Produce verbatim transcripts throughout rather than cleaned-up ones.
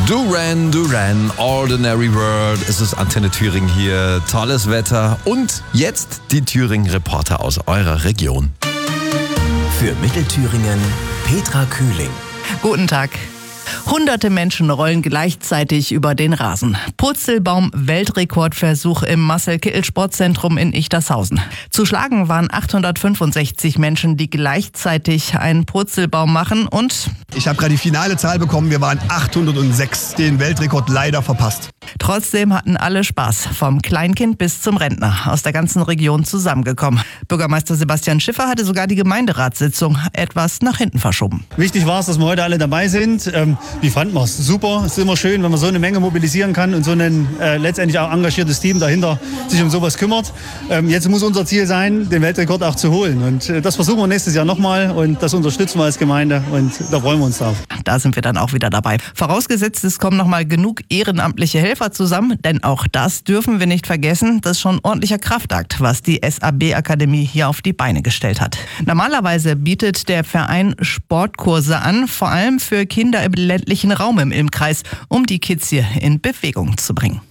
Duran Duran, Ordinary World. Es ist Antenne Thüringen hier, tolles Wetter und jetzt die Thüringen-Reporter aus eurer Region. Für Mittelthüringen Petra Kühling. Guten Tag. Hunderte Menschen rollen gleichzeitig über den Rasen. Purzelbaum-Weltrekordversuch im Marcel-Kittel-Sportzentrum in Ichtershausen. Zu schlagen waren achthundertfünfundsechzig Menschen, die gleichzeitig einen Purzelbaum machen und... Ich habe gerade die finale Zahl bekommen, wir waren achthundertsechs, den Weltrekord leider verpasst. Trotzdem hatten alle Spaß, vom Kleinkind bis zum Rentner, aus der ganzen Region zusammengekommen. Bürgermeister Sebastian Schiffer hatte sogar die Gemeinderatssitzung etwas nach hinten verschoben. Wichtig war es, dass wir heute alle dabei sind. Ähm, wie fanden wir es? Super, es ist immer schön, wenn man so eine Menge mobilisieren kann und so ein äh, letztendlich auch engagiertes Team dahinter sich um sowas kümmert. Ähm, jetzt muss unser Ziel sein, den Weltrekord auch zu holen. Und äh, das versuchen wir nächstes Jahr nochmal und das unterstützen wir als Gemeinde und da freuen wir uns drauf. Da sind wir dann auch wieder dabei. Vorausgesetzt, es kommen nochmal genug ehrenamtliche Helfer zusammen, denn auch das dürfen wir nicht vergessen. Das ist schon ein ordentlicher Kraftakt, was die S A B-Akademie hier auf die Beine gestellt hat. Normalerweise bietet der Verein Sportkurse an, vor allem für Kinder im ländlichen Raum im Ilmkreis, um die Kids hier in Bewegung zu bringen.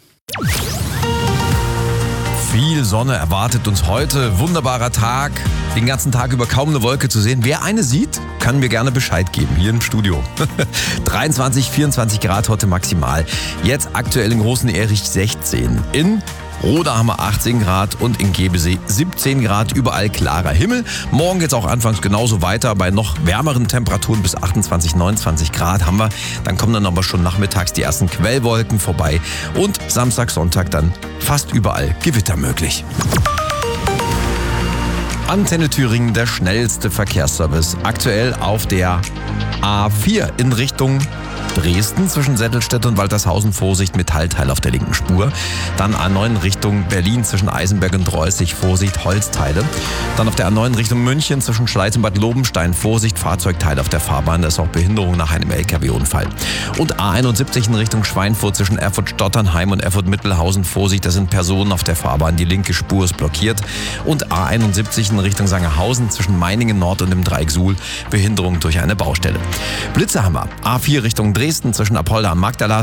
Viel Sonne erwartet uns heute. Wunderbarer Tag. Den ganzen Tag über kaum eine Wolke zu sehen. Wer eine sieht, kann mir gerne Bescheid geben, hier im Studio. dreiundzwanzig, vierundzwanzig Grad heute maximal. Jetzt aktuell in Großen Erich sechzehn. In Roda haben wir achtzehn Grad und in Gebesee siebzehn Grad, überall klarer Himmel. Morgen geht es auch anfangs genauso weiter, bei noch wärmeren Temperaturen bis achtundzwanzig, neunundzwanzig Grad haben wir. Dann kommen dann aber schon nachmittags die ersten Quellwolken vorbei und Samstag, Sonntag dann fast überall Gewitter möglich. Antenne Thüringen, der schnellste Verkehrsservice. Aktuell auf der A vier in Richtung Dresden zwischen Settelstedt und Waltershausen, Vorsicht, Metallteil auf der linken Spur. Dann A neun Richtung Berlin zwischen Eisenberg und Reußig, Vorsicht, Holzteile. Dann auf der A neun Richtung München zwischen Schleiz und Bad Lobenstein, Vorsicht, Fahrzeugteile auf der Fahrbahn. Da ist auch Behinderung nach einem L K W-Unfall. Und A einundsiebzig in Richtung Schweinfurt zwischen Erfurt-Stotternheim und Erfurt-Mittelhausen, Vorsicht, da sind Personen auf der Fahrbahn. Die linke Spur ist blockiert. Und A einundsiebzig in Richtung Sangerhausen zwischen Meiningen Nord und dem Dreieck Suhl, Behinderung durch eine Baustelle. Blitze haben wir. A vier Richtung Dresden zwischen Apolda und Magdala.